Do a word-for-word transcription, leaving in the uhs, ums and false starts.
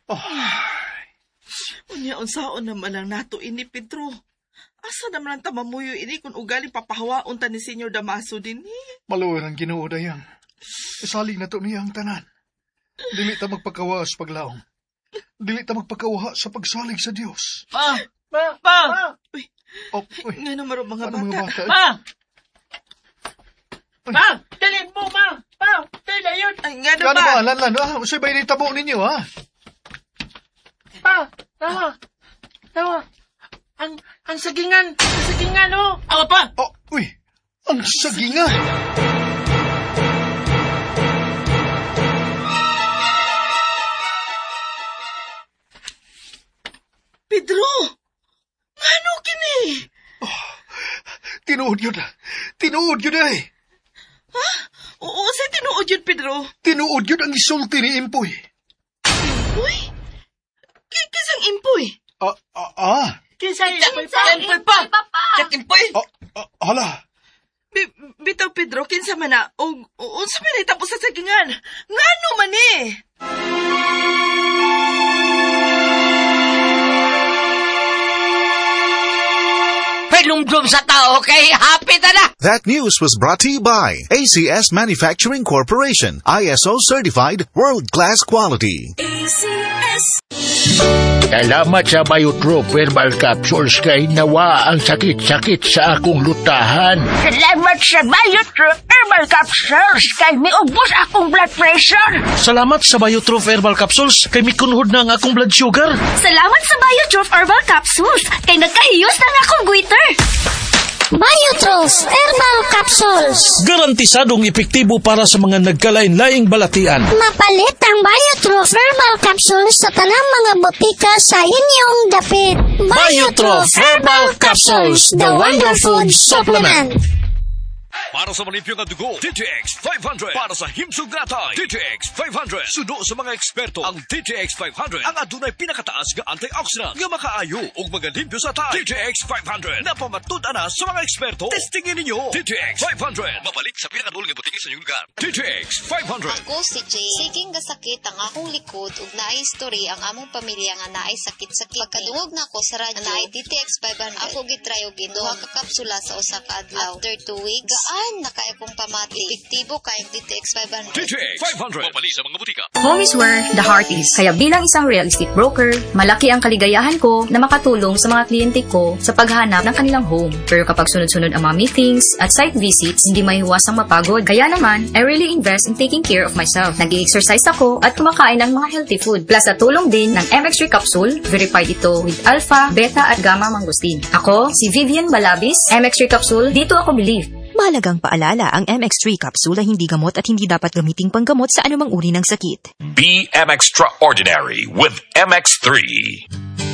Oh. Unya unsaon naman lang nato ini, Pedro. Asa naman ang tamamuyo ini kung ugaling papahawaon ta ni Senyor Damaso din ni? Maluwer ang Ginoo dayang. Isalig na to niya ang tanan. Dili ta magpakawa sa paglaom. Dili ta magpakawa sa pagsalig sa Dios. Pa! Pa! Pa! Uy, Oh, uy. nga naman ang mga Ano bata. mga bata? Pa! Pa! Dali mo, ma! Pa! Dali yun! Ay, nga Gano naman. ba, Lanlan? Ah, usay ba yung tabo ninyo, ha? Pa! Tawa! Tawa! Ang, ang sagingan! Ang sagingan, oh! Awa pa! Oh, uy. Ang sagingan. Pedro! Ano kini? Tinuod yun. Tinuod yun ay. Ha? Oo, sa tinuod yun, Pedro. Tinuod yun ang isulti ni Impoy. Uy! K- kisang impoy. Ah, ah, ah. Kinsa yung Kinsa pa! impoy pa! Katimpoy! Ah, ah, hala. Bi- bitaw, Pedro, kinsa man na. O, o, unsa man ay tapos sa sagingan. Ngano man eh? Lumdum sa tao kay happy ta na! That news was brought to you by A C S Manufacturing Corporation, I S O certified, world-class quality. A C S. Salamat sa Biotrop Herbal Capsules kay nawa ang sakit-sakit sa akong lutahan. Salamat sa Biotrop Herbal Capsules kay miubos akong blood pressure. Salamat sa Biotrop Herbal Capsules kay mikunhod na ang akong blood sugar. Salamat sa Biotrop Herbal Capsules kay nagkahiyos na akong goiter. Biotrop Herbal Capsules. Garantisadong epektibo para sa mga nagkalain-laing balatian. Mapalit ang Biotrop Herbal Capsules sa tanang mga botika sa inyong dapit. Biotrop Herbal Capsules, the wonder food supplement. Para sa malimpyong ang dugo, D T X five hundred. Para sa himsugatay, D T X five hundred. Sudo sa mga eksperto, ang D T X five hundred ang adunay pinakataas nga antioxidant nga makaayo og mga limpyo sa tay. D T X five hundred napamatud ana sa mga eksperto. Testingin ninyo. D T X five hundred. Mabalik sa pinakadulong nga butiki sa inyong lugar. D T X five hundred. Ako si Jay. Siging gasakit ang akong likod ug naay history ang among pamilya nga naay sakit-sakit. Pagkadungog na ko sa radyo, naay D T X five hundred. Ako gitry og duha ka kapsula sa usa ka adlaw. After two weeks, gaan na kay akong pamati. Epektibo kay D T X five hundred. D T X five hundred. Mabalik sa mga butika. Home is where the heart is. Kaya bilang isang real estate broker, malaki ang kaligayahan ko na makatulong sa mga kliyente ko sa paghanap ng kanilang home. Pero kapag sunod-sunod ang mga meetings at site visits, hindi maiiwasang mapagod. Kaya naman, I really invest in taking care of myself. Nag-i-exercise ako at kumakain ng mga healthy food. Plus, at tulong din ng M X three Capsule. Verified ito with alpha, beta at gamma mangosteen. Ako, si Vivian Balabis, M X three Capsule. Dito ako believe. Mahalagang paalala, ang M X three capsule ay hindi gamot at hindi dapat gamiting panggamot sa anumang uri ng sakit. Be M Extraordinary with M X three.